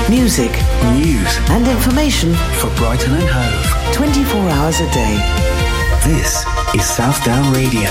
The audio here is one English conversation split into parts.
Music, news and information for Brighton and Hove. 24 hours a day. This is South Down Radio.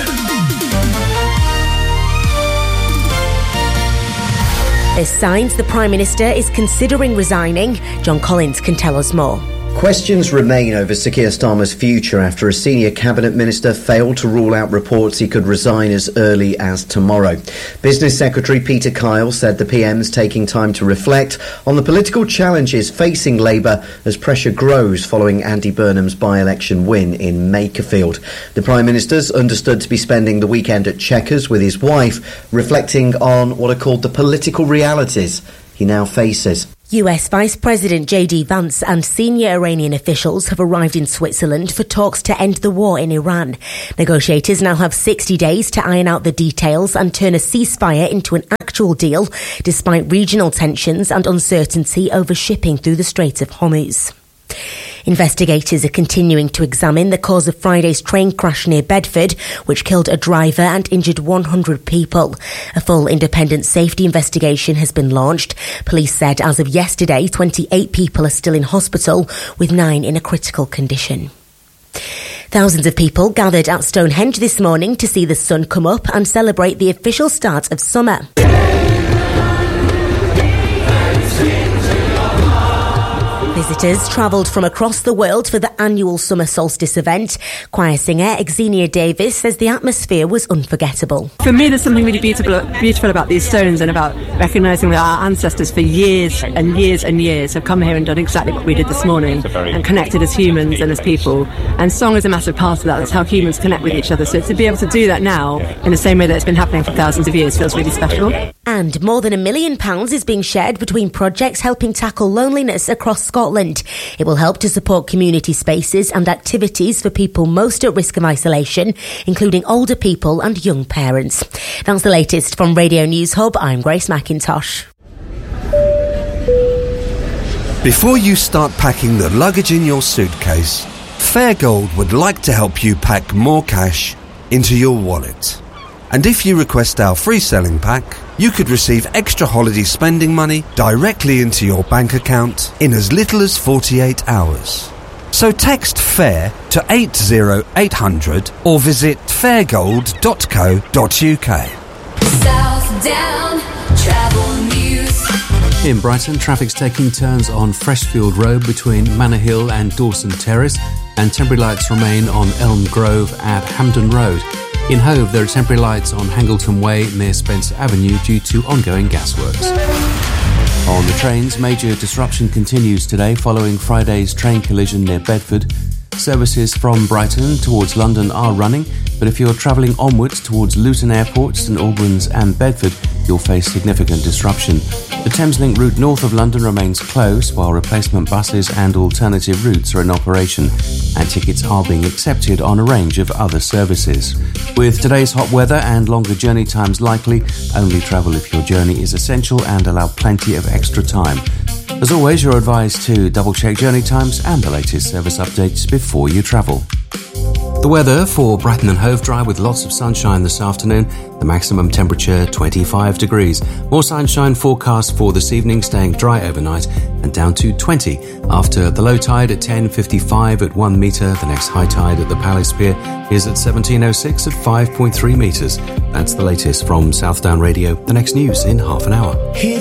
There's signs the Prime Minister is considering resigning. John Collins can tell us more. Questions remain over Sir Keir Starmer's future after a senior cabinet minister failed to rule out reports he could resign as early as tomorrow. Business Secretary Peter Kyle said the PM's taking time to reflect on the political challenges facing Labour as pressure grows following Andy Burnham's by-election win in Makerfield. The Prime Minister's understood to be spending the weekend at Chequers with his wife, reflecting on what are called the political realities he now faces. US Vice President J.D. Vance and senior Iranian officials have arrived in Switzerland for talks to end the war in Iran. Negotiators now have 60 days to iron out the details and turn a ceasefire into an actual deal, despite regional tensions and uncertainty over shipping through the Strait of Hormuz. Investigators are continuing to examine the cause of Friday's train crash near Bedford, which killed a driver and injured 100 people. A full independent safety investigation has been launched. Police said as of yesterday, 28 people are still in hospital, with 9 in a critical condition. Thousands of people gathered at Stonehenge this morning to see the sun come up and celebrate the official start of summer. Visitors travelled from across the world for the annual summer solstice event. Choir singer Xenia Davis says the atmosphere was unforgettable. For me, there's something really beautiful about these stones and about recognising that our ancestors for years and years and years have come here and done exactly what we did this morning and connected as humans and as people. And song is a massive part of that. That's how humans connect with each other. So to be able to do that now in the same way that it's been happening for thousands of years feels really special. And more than £1 million is being shared between projects helping tackle loneliness across Scotland. It will help to support community spaces and activities for people most at risk of isolation, including older people and young parents. That's the latest from Radio News Hub. I'm Grace McIntosh. Before you start packing the luggage in your suitcase, Fairgold would like to help you pack more cash into your wallet. And if you request our free selling pack, you could receive extra holiday spending money directly into your bank account in as little as 48 hours. So text FAIR to 80800 or visit fairgold.co.uk. South Down Travel News. In Brighton, traffic's taking turns on Freshfield Road between Manor Hill and Dawson Terrace, and temporary lights remain on Elm Grove at Hampden Road. In Hove, there are temporary lights on Hangleton Way near Spencer Avenue due to ongoing gasworks. On the trains, major disruption continues today following Friday's train collision near Bedford. Services from Brighton towards London are running, but if you're travelling onwards towards Luton Airport, St Albans and Bedford, you'll face significant disruption. The Thameslink route north of London remains closed, while replacement buses and alternative routes are in operation, and tickets are being accepted on a range of other services. With today's hot weather and longer journey times likely, only travel if your journey is essential and allow plenty of extra time. As always, you're advised to double-check journey times and the latest service updates before you travel. The weather for Brighton and Hove: dry with lots of sunshine this afternoon. The maximum temperature 25 degrees. More sunshine forecast for this evening, staying dry overnight and down to 20 after the low tide at 10:55 at 1 metre. The next high tide at the Palace Pier is at 17:06 at 5.3 metres. That's the latest from South Down Radio. The next news in half an hour.